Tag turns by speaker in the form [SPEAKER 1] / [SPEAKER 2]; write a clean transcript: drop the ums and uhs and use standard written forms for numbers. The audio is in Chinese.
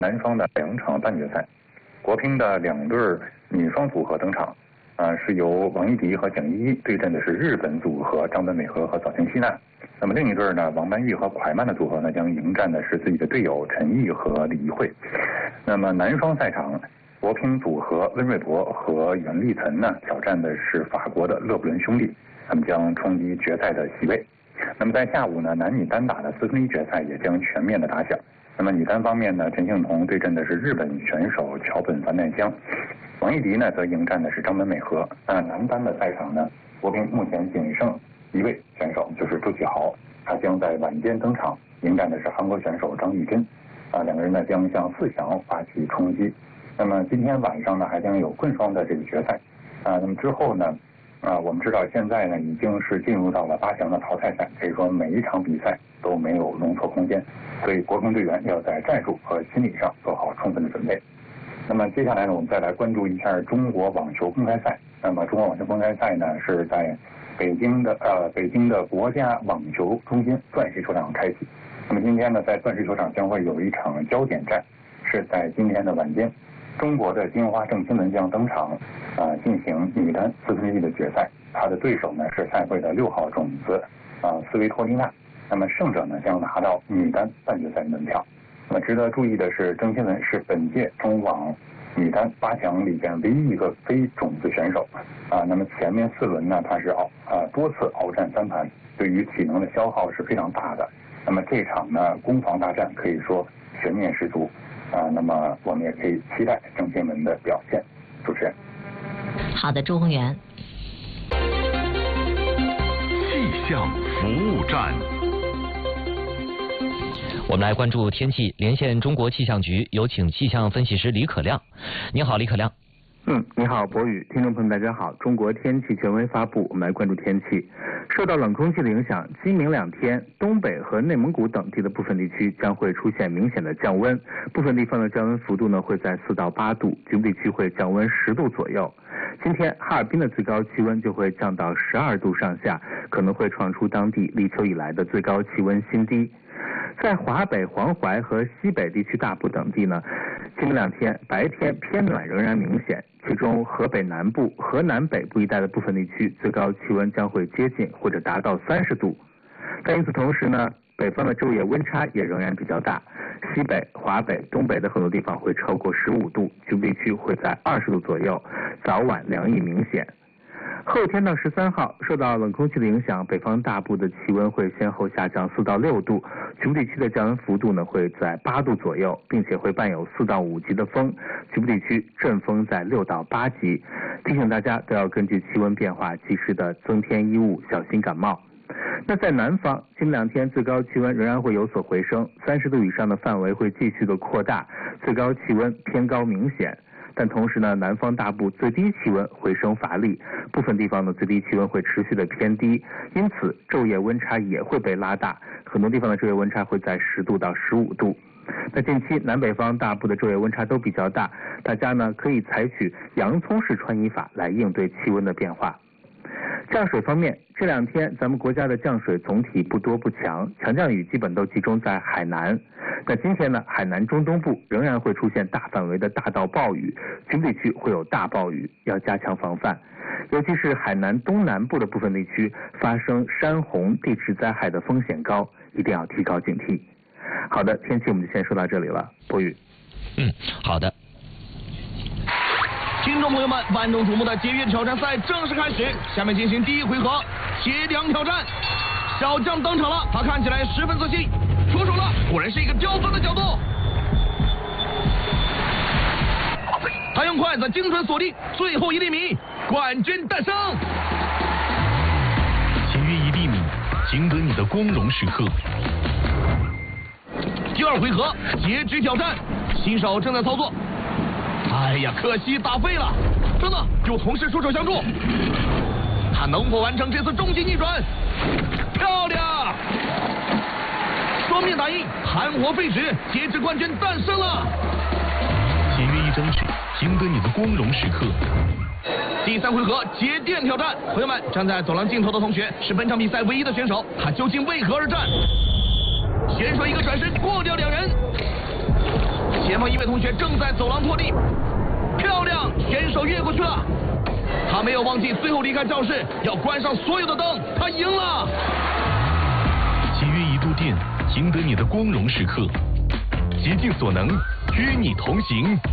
[SPEAKER 1] 男双的2场半决赛，国乒的2对女双组合登场，是由王艺迪和蒋依依对阵的是日本组合张本美和和早田希娜。那么另一对呢，王曼玉和蒯曼的组合呢，将迎战的是自己的队友陈毅和李怡慧。那么男双赛场，国乒组合温瑞博和袁立岑呢，挑战的是法国的勒布伦兄弟，他们将冲击决赛的席位。那么在下午呢，男女单打的4分之一决赛也将全面的打响。那么女单方面呢，陈幸同对阵的是日本选手桥本繁奈香，王艺迪呢则迎战的是张本美和。男单的赛场呢，国乒目前仅剩一位选手，就是周启豪，他将在晚间登场，迎战的是韩国选手张玉珍。两个人呢将向4强发起冲击。那么今天晚上呢，还将有棍双的这个决赛。那么之后呢，我们知道现在呢已经是进入到了8强的淘汰赛，可以说每一场比赛都没有容错空间，所以国乒队员要在战术和心理上做好充分的准备。那么接下来呢，我们再来关注一下中国网球公开赛。那么中国网球公开赛呢是在北京的国家网球中心钻石球场开启。那么今天呢，在钻石球场将会有一场焦点战，是在今天的晚间，中国的金花郑钦文将登场，进行女单4分之一的决赛。她的对手呢是赛会的6号种子斯维托利娜。那么胜者呢将拿到女单半决赛门票。那么值得注意的是，郑钦文是本届中网女单8强里边唯一一个非种子选手。那么前面4轮呢，她是多次鏖战3盘，对于体能的消耗是非常大的。那么这场呢，攻防大战可以说悬念十足。那么我们也可以期待郑钦文的表现。主持人。
[SPEAKER 2] 好的，周宏元。
[SPEAKER 3] 气象服务站。
[SPEAKER 4] 我们来关注天气，连线中国气象局，有请气象分析师李可亮。你好，李可亮。
[SPEAKER 5] 你好，博宇，听众朋友们，大家好。中国天气权威发布，我们来关注天气。受到冷空气的影响，今明2天，东北和内蒙古等地的部分地区将会出现明显的降温，部分地方的降温幅度呢会在4到8度，局部地区会降温10度左右。今天哈尔滨的最高气温就会降到12度上下，可能会创出当地立秋以来的最高气温新低。在华北、黄淮和西北地区大部等地呢，今明2天白天偏暖仍然明显，其中河北南部、河南北部一带的部分地区最高气温将会接近或者达到30度。但与此同时呢，北方的昼夜温差也仍然比较大，西北、华北、东北的很多地方会超过15度，局部地区会在20度左右，早晚凉意明显。后天到13号，受到冷空气的影响，北方大部的气温会先后下降4到6度，局部地区的降温幅度呢会在8度左右，并且会伴有4到5级的风，局部地区阵风在6到8级。提醒大家都要根据气温变化及时的增添衣物，小心感冒。那在南方，今明2天最高气温仍然会有所回升，30度以上的范围会继续的扩大，最高气温偏高明显。但同时呢，南方大部最低气温回升乏力，部分地方的最低气温会持续的偏低，因此昼夜温差也会被拉大，很多地方的昼夜温差会在10度到15度。那近期南北方大部的昼夜温差都比较大，大家呢可以采取洋葱式穿衣法来应对气温的变化。降水方面，这2天咱们国家的降水总体不多不强，强降雨基本都集中在海南。那今天呢，海南中东部仍然会出现大范围的大到暴雨，局部地区会有大暴雨，要加强防范。尤其是海南东南部的部分地区发生山洪、地质灾害的风险高，一定要提高警惕。好的，天气我们就先说到这里了，博宇。
[SPEAKER 4] 好的。
[SPEAKER 6] 听众朋友们，万众瞩目的节约挑战赛正式开始，下面进行第1回合接梁挑战。小将登场了，他看起来十分自信，出手了，果然是一个刁钻的角度。他用筷子精准锁定最后1厘米，冠军诞生。
[SPEAKER 3] 节约1厘米，赢得你的光荣时刻。
[SPEAKER 6] 第2回合截肢挑战，新手正在操作。哎呀，可惜打废了！真的有同事出手相助，他能否完成这次终极逆转？漂亮！双面打印，含火废纸，截肢冠军诞生了！
[SPEAKER 3] 节约1张纸，赢得你的光荣时刻。
[SPEAKER 6] 第3回合节电挑战，朋友们，站在走廊尽头的同学是本场比赛唯一的选手，他究竟为何而战？选手一个转身过掉2人。 前方一位同学正在走廊拖地，漂亮，选手越过去了。他没有忘记最后离开教室要关上所有的灯，他赢了。
[SPEAKER 3] 节约1度电，赢得你的光荣时刻。竭尽所能，与你同行。